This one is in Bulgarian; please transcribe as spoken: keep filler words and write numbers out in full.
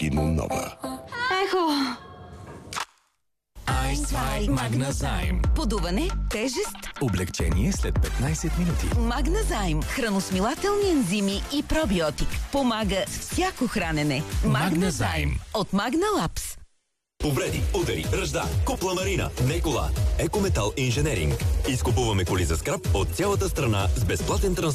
Кинонова. Ехо! Айсвай Магназайм. Подуване, тежест, Облегчение след петнайсет минути. Магназайм. Храносмилателни ензими и пробиотик. Помага с всяко хранене. Магназайм. От Магна Лапс. Повреди, удари, ръжда, купла марина, не кола. Екометал инженеринг. Изкупуваме коли за скрап от цялата страна с безплатен транспорт.